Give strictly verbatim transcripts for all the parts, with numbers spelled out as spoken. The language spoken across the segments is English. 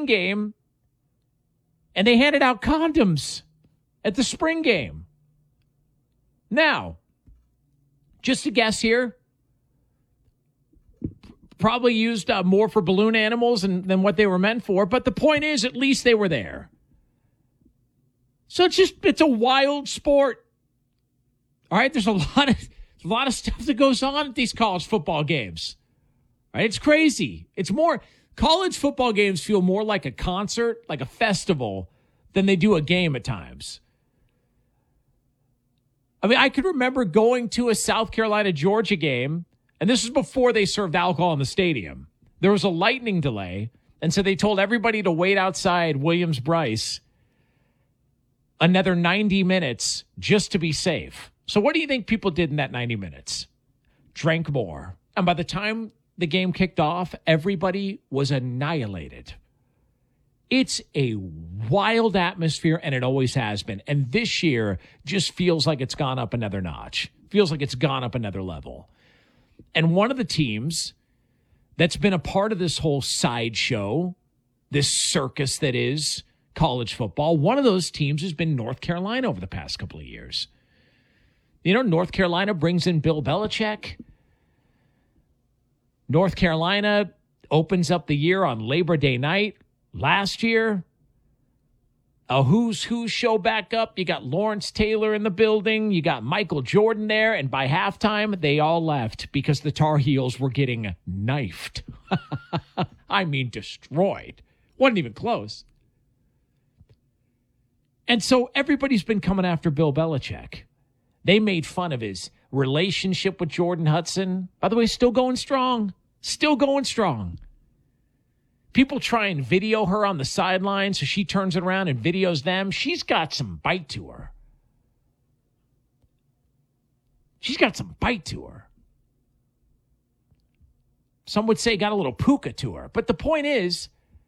spring game, and they handed out condoms at the spring game. Now, just a guess here, probably used uh, more for balloon animals than, than what they were meant for, but the point is, at least they were there. So it's just, it's a wild sport. All right, there's a lot of a lot of stuff that goes on at these college football games. All right, it's crazy. It's more, college football games feel more like a concert, like a festival, than they do a game at times. I mean, I could remember going to a South Carolina-Georgia game, and this was before they served alcohol in the stadium. There was a lightning delay, and so they told everybody to wait outside Williams-Brice another ninety minutes just to be safe. So what do you think people did in that ninety minutes? Drank more. And by the time the game kicked off, everybody was annihilated. It's a wild atmosphere, and it always has been. And this year just feels like it's gone up another notch. Feels like it's gone up another level. And one of the teams that's been a part of this whole sideshow, this circus that is college football, one of those teams has been North Carolina over the past couple of years. You know, North Carolina brings in Bill Belichick. North Carolina opens up the year on Labor Day night. Last year, a who's who show back up. You got Lawrence Taylor in the building. You got Michael Jordan there. And by halftime, they all left because the Tar Heels were getting knifed. I mean, destroyed. Wasn't even close. And so everybody's been coming after Bill Belichick. They made fun of his relationship with Jordan Hudson. By the way, still going strong. Still going strong. People try and video her on the sideline, so she turns it around and videos them. She's got some bite to her. She's got some bite to her. Some would say got a little puka to her. But the point is,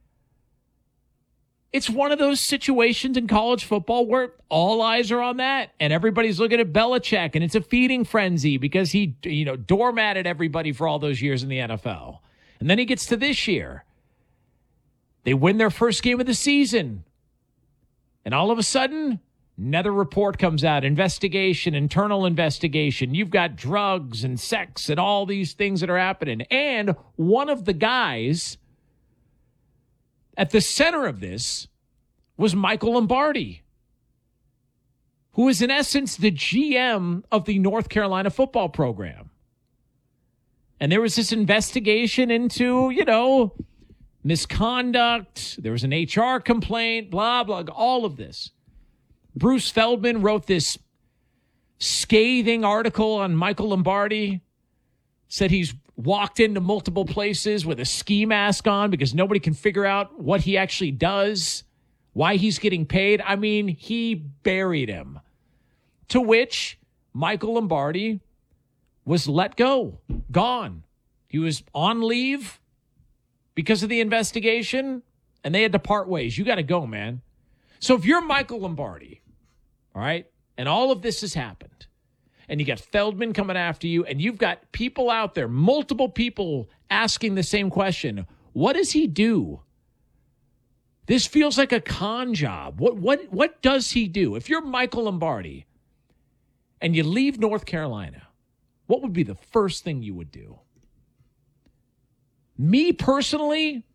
it's one of those situations in college football where all eyes are on that, and everybody's looking at Belichick, and it's a feeding frenzy because he, you know, doormatted everybody for all those years in the N F L. And then he gets to this year. They win their first game of the season. And all of a sudden, another report comes out, investigation, internal investigation. You've got drugs and sex and all these things that are happening. And one of the guys at the center of this was Michael Lombardi, who is in essence the G M of the North Carolina football program. And there was this investigation into, you know, misconduct. There was an H R complaint, blah, blah, all of this. Bruce Feldman wrote this scathing article on Michael Lombardi, said he's walked into multiple places with a ski mask on because nobody can figure out what he actually does, why he's getting paid. I mean, he buried him. To which Michael Lombardi was let go, gone. He was on leave because of the investigation, and they had to part ways. You got to go, man. So if you're Michael Lombardi, all right, and all of this has happened, and you got Feldman coming after you, and you've got people out there, multiple people asking the same question, what does he do? This feels like a con job. What what what does he do? If you're Michael Lombardi and you leave North Carolina, what would be the first thing you would do? Me personally,